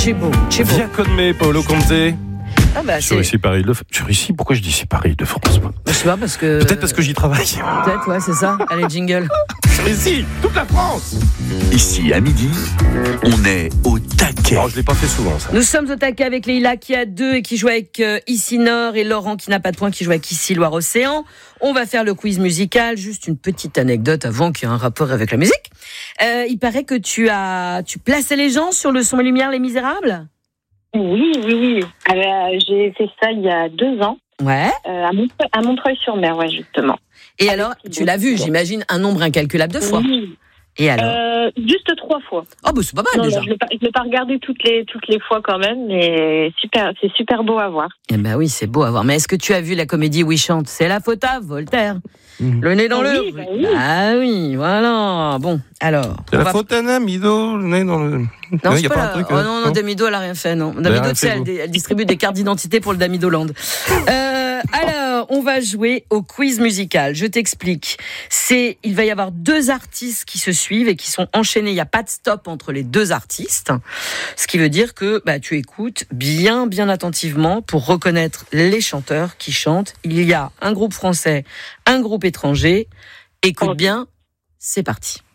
Chibo. Via con me, Paolo Conte. Ah bah, Sur ici Paris de Sur ici, pourquoi je dis ici Paris de France, moi je sais pas, parce que... Peut-être parce que j'y travaille. Peut-être, ouais, c'est ça. Allez, jingle. Sur ici, toute la France. Ici, à midi, on est au taquet. Alors, je l'ai pas fait souvent, ça. Nous sommes au taquet avec Leïla qui a 2 et qui joue avec Ici Nord, et Laurent qui n'a pas de points qui joue avec Ici Loire-Océan. On va faire le quiz musical. Juste une petite anecdote avant qu'il y ait un rapport avec la musique. Il paraît que tu plaçais les gens sur le Son et Lumière Les Misérables. Oui. J'ai fait ça il y a 2 ans. Ouais. À Montreuil-sur-Mer, ouais, justement. Et alors, tu l'as vu, j'imagine, un nombre incalculable de fois. Oui. Et alors Juste 3 fois. Oh, bah c'est pas mal déjà. Non, je l'ai pas regardé toutes les fois quand même, mais c'est super beau à voir. Eh ben oui, c'est beau à voir. Mais est-ce que tu as vu la comédie où il chante ? C'est la faute à Voltaire. Le nez dans le... Oui. Ah oui, voilà. Bon, alors... C'est la faute à Damido, le nez dans le... Non, il y a pas un truc... non, Damido, elle a rien fait, non. Damido, tu sais, elle distribue des cartes d'identité pour le Damido Land. Alors, on va jouer au quiz musical. Je t'explique. Il va y avoir 2 artistes qui se suivent et qui sont enchaînés. Il n'y a pas de stop entre les 2 artistes. Ce qui veut dire que tu écoutes bien attentivement pour reconnaître les chanteurs qui chantent. Il y a un groupe français, un groupe étranger. Écoute bien, c'est parti.